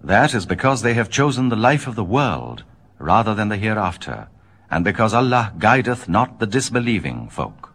That is because they have chosen the life of the world rather than the hereafter, and because Allah guideth not the disbelieving folk.